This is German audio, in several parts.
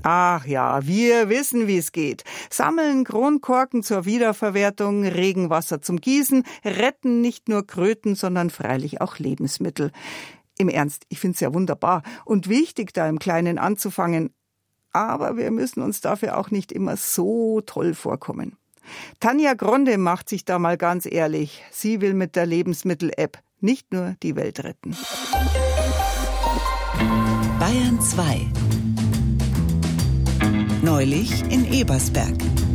Ach ja, wir wissen, wie es geht. Sammeln Kronkorken zur Wiederverwertung, Regenwasser zum Gießen, retten nicht nur Kröten, sondern freilich auch Lebensmittel. Im Ernst, ich finde es ja wunderbar und wichtig, da im Kleinen anzufangen. Aber wir müssen uns dafür auch nicht immer so toll vorkommen. Tanja Gronde macht sich da mal ganz ehrlich. Sie will mit der Lebensmittel-App nicht nur die Welt retten. Bayern 2. Neulich in Ebersberg.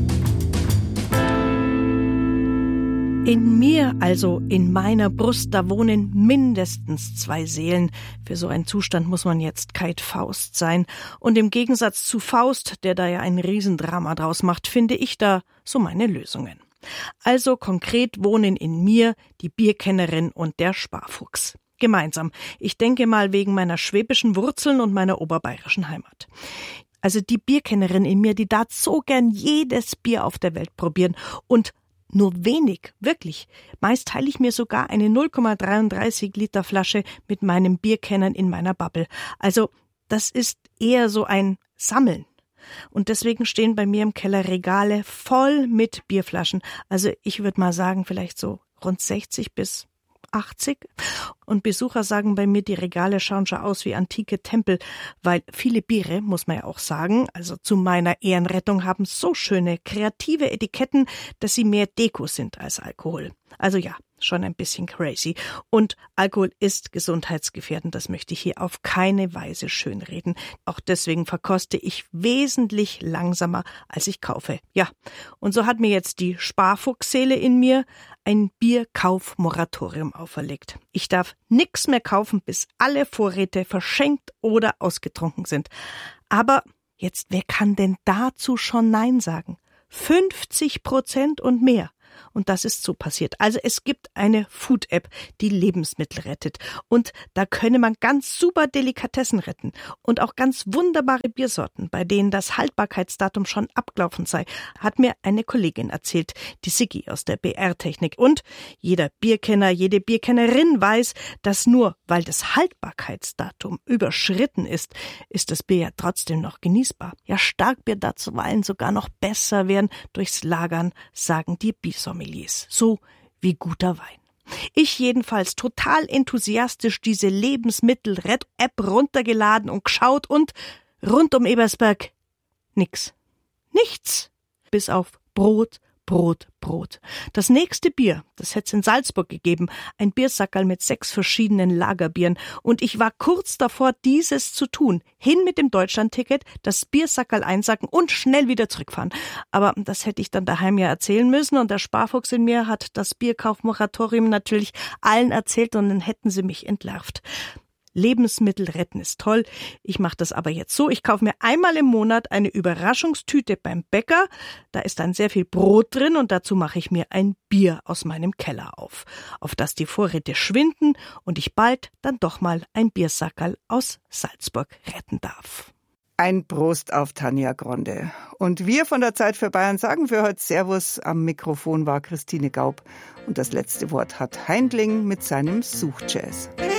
In mir, also in meiner Brust, da wohnen mindestens 2 Seelen. Für so einen Zustand muss man jetzt kein Faust sein. Und im Gegensatz zu Faust, der da ja ein Riesendrama draus macht, finde ich da so meine Lösungen. Also konkret wohnen in mir die Bierkennerin und der Sparfuchs. Gemeinsam. Ich denke mal wegen meiner schwäbischen Wurzeln und meiner oberbayerischen Heimat. Also die Bierkennerin in mir, die darf so gern jedes Bier auf der Welt probieren und nur wenig, wirklich. Meist teile ich mir sogar eine 0,33 Liter Flasche mit meinem Bierkennern in meiner Bubble. Also das ist eher so ein Sammeln. Und deswegen stehen bei mir im Keller Regale voll mit Bierflaschen. Also ich würde mal sagen, vielleicht so rund 60 bis 80. Und Besucher sagen bei mir, die Regale schauen schon aus wie antike Tempel, weil viele Biere, muss man ja auch sagen, also zu meiner Ehrenrettung, haben so schöne, kreative Etiketten, dass sie mehr Deko sind als Alkohol. Also ja, schon ein bisschen crazy. Und Alkohol ist gesundheitsgefährdend, das möchte ich hier auf keine Weise schönreden. Auch deswegen verkoste ich wesentlich langsamer, als ich kaufe. Ja, und so hat mir jetzt die Sparfuchsseele in mir ein Bierkaufmoratorium auferlegt. Ich darf nix mehr kaufen, bis alle Vorräte verschenkt oder ausgetrunken sind. Aber jetzt, wer kann denn dazu schon Nein sagen? 50% und mehr. Und das ist so passiert. Also es gibt eine Food-App, die Lebensmittel rettet. Und da könne man ganz super Delikatessen retten. Und auch ganz wunderbare Biersorten, bei denen das Haltbarkeitsdatum schon abgelaufen sei, hat mir eine Kollegin erzählt, die Siggi aus der BR-Technik. Und jeder Bierkenner, jede Bierkennerin weiß, dass nur weil das Haltbarkeitsdatum überschritten ist, ist das Bier ja trotzdem noch genießbar. Ja, Starkbier darf zuweilen sogar noch besser werden durchs Lagern, sagen die Biersommeliers. So wie guter Wein. Ich jedenfalls total enthusiastisch diese Lebensmittel-App runtergeladen und geschaut und rund um Ebersberg nix. Nichts. Bis auf Brot, Brot, Brot. Das nächste Bier, das hätte es in Salzburg gegeben, ein Biersackerl mit 6 verschiedenen Lagerbieren. Und ich war kurz davor, dieses zu tun. Hin mit dem Deutschlandticket, das Biersackerl einsacken und schnell wieder zurückfahren. Aber das hätte ich dann daheim ja erzählen müssen und der Sparfuchs in mir hat das Bierkaufmoratorium natürlich allen erzählt und dann hätten sie mich entlarvt. Lebensmittel retten ist toll. Ich mache das aber jetzt so. Ich kaufe mir einmal im Monat eine Überraschungstüte beim Bäcker. Da ist dann sehr viel Brot drin und dazu mache ich mir ein Bier aus meinem Keller auf das die Vorräte schwinden und ich bald dann doch mal ein Biersackerl aus Salzburg retten darf. Ein Prost auf Tanja Gronde. Und wir von der Zeit für Bayern sagen für heute Servus. Am Mikrofon war Christine Gaub. Und das letzte Wort hat Heindling mit seinem Suchjazz.